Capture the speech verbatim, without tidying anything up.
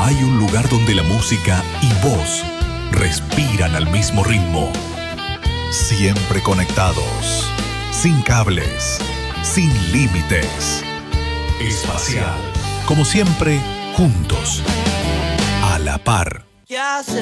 Hay un lugar donde la música y vos respiran al mismo ritmo. Siempre conectados, sin cables, sin límites. Espacial, como siempre, juntos, a la par. ¿Qué haces?